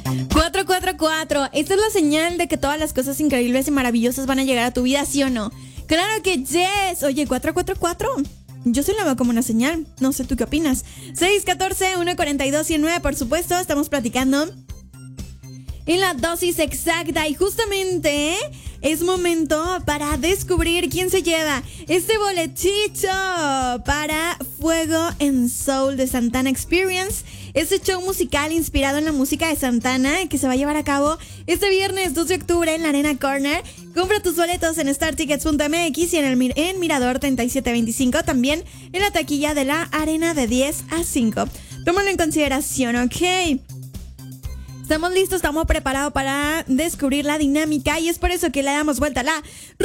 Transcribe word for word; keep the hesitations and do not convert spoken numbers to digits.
cuatro cuatro cuatro. Esta es la señal de que todas las cosas increíbles y maravillosas van a llegar a tu vida, ¿sí o no? Claro que yes. Oye, cuatro cuatro cuatro. Yo sí la veo como una señal. No sé, ¿tú qué opinas? seis uno cuatro, uno cuatro dos, cien nueve, por supuesto. Estamos platicando en la dosis exacta. Y justamente es momento para descubrir quién se lleva este boletito para Fuego en Soul de Santana Experience. Este show musical inspirado en la música de Santana que se va a llevar a cabo este viernes dos de octubre en la Arena Corner. Compra tus boletos en star tickets punto m x y en el en Mirador treinta y siete veinticinco, también en la taquilla de la Arena de diez a cinco. Tómalo en consideración, ¿ok? Estamos listos, estamos preparados para descubrir la dinámica y es por eso que le damos vuelta a la